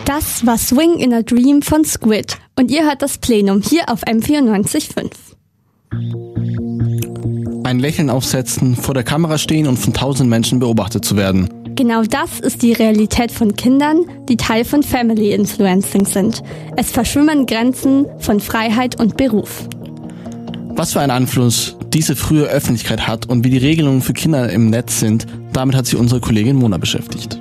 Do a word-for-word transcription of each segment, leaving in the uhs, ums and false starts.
Das war Swing in a Dream von Squid und ihr hört das Plenum hier auf M vierundneunzig Komma fünf. Ein Lächeln aufsetzen, vor der Kamera stehen und von tausend Menschen beobachtet zu werden. Genau das ist die Realität von Kindern, die Teil von Family Influencing sind. Es verschwimmen Grenzen von Freiheit und Beruf. Was für einen Einfluss diese frühe Öffentlichkeit hat und wie die Regelungen für Kinder im Netz sind, damit hat sich unsere Kollegin Mona beschäftigt.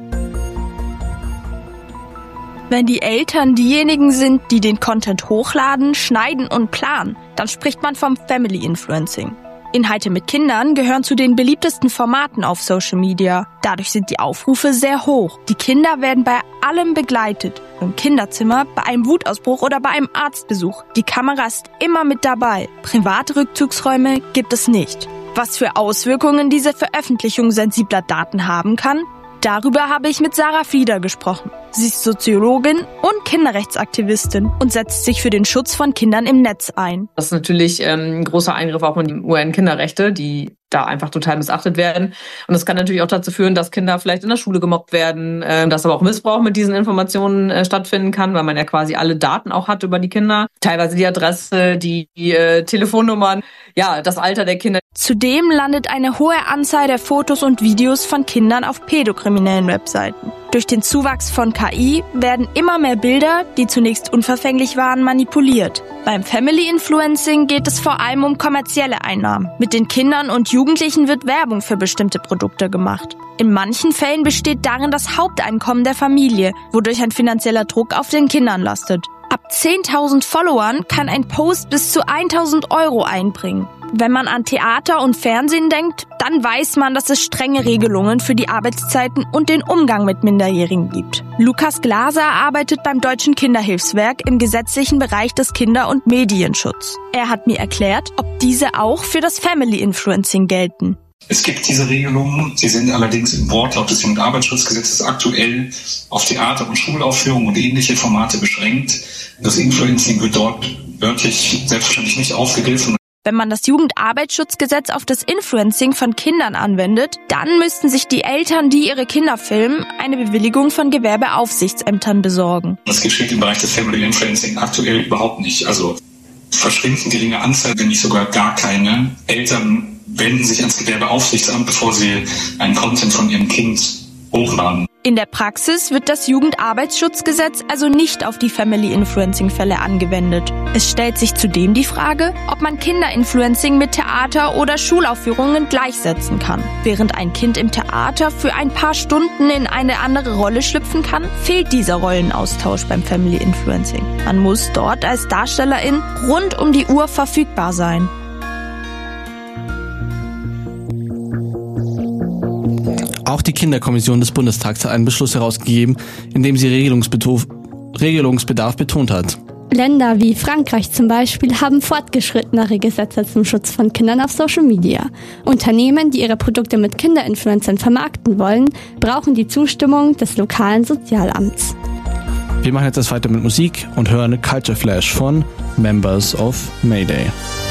Wenn die Eltern diejenigen sind, die den Content hochladen, schneiden und planen, dann spricht man vom Family Influencing. Inhalte mit Kindern gehören zu den beliebtesten Formaten auf Social Media. Dadurch sind die Aufrufe sehr hoch. Die Kinder werden bei allem begleitet. Im Kinderzimmer, bei einem Wutausbruch oder bei einem Arztbesuch. Die Kamera ist immer mit dabei. Private Rückzugsräume gibt es nicht. Was für Auswirkungen diese Veröffentlichung sensibler Daten haben kann? Darüber habe ich mit Sarah Flieder gesprochen. Sie ist Soziologin und Kinderrechtsaktivistin und setzt sich für den Schutz von Kindern im Netz ein. Das ist natürlich ähm, ein großer Eingriff auch in die U N-Kinderrechte, die da einfach total missachtet werden. Und das kann natürlich auch dazu führen, dass Kinder vielleicht in der Schule gemobbt werden, äh, dass aber auch Missbrauch mit diesen Informationen äh, stattfinden kann, weil man ja quasi alle Daten auch hat über die Kinder. Teilweise die Adresse, die, die äh, Telefonnummern, ja, das Alter der Kinder. Zudem landet eine hohe Anzahl der Fotos und Videos von Kindern auf pädokriminellen Webseiten. Durch den Zuwachs von K I werden immer mehr Bilder, die zunächst unverfänglich waren, manipuliert. Beim Family Influencing geht es vor allem um kommerzielle Einnahmen. Mit den Kindern und Jugendlichen wird Werbung für bestimmte Produkte gemacht. In manchen Fällen besteht darin das Haupteinkommen der Familie, wodurch ein finanzieller Druck auf den Kindern lastet. Ab zehntausend Followern kann ein Post bis zu tausend Euro einbringen. Wenn man an Theater und Fernsehen denkt, dann weiß man, dass es strenge Regelungen für die Arbeitszeiten und den Umgang mit Minderjährigen gibt. Lukas Glaser arbeitet beim Deutschen Kinderhilfswerk im gesetzlichen Bereich des Kinder- und Medienschutz. Er hat mir erklärt, ob diese auch für das Family Influencing gelten. Es gibt diese Regelungen, sie sind allerdings im Wortlaut des Jugendarbeitsschutzgesetzes aktuell auf Theater- und Schulaufführungen und ähnliche Formate beschränkt. Das Influencing wird dort wörtlich selbstverständlich nicht aufgegriffen. Wenn man das Jugendarbeitsschutzgesetz auf das Influencing von Kindern anwendet, dann müssten sich die Eltern, die ihre Kinder filmen, eine Bewilligung von Gewerbeaufsichtsämtern besorgen. Das geschieht im Bereich des Family Influencing aktuell überhaupt nicht. Also verschwindend geringe Anzahl, wenn nicht sogar gar keine. Eltern wenden sich ans Gewerbeaufsichtsamt, bevor sie einen Content von ihrem Kind hochladen. In der Praxis wird das Jugendarbeitsschutzgesetz also nicht auf die Family-Influencing-Fälle angewendet. Es stellt sich zudem die Frage, ob man Kinderinfluencing mit Theater- oder Schulaufführungen gleichsetzen kann. Während ein Kind im Theater für ein paar Stunden in eine andere Rolle schlüpfen kann, fehlt dieser Rollenaustausch beim Family-Influencing. Man muss dort als Darstellerin rund um die Uhr verfügbar sein. Auch die Kinderkommission des Bundestags hat einen Beschluss herausgegeben, in dem sie Regelungsbedarf, Regelungsbedarf betont hat. Länder wie Frankreich zum Beispiel haben fortgeschrittenere Gesetze zum Schutz von Kindern auf Social Media. Unternehmen, die ihre Produkte mit Kinderinfluencern vermarkten wollen, brauchen die Zustimmung des lokalen Sozialamts. Wir machen jetzt weiter mit Musik und hören Culture Flash von Members of Mayday.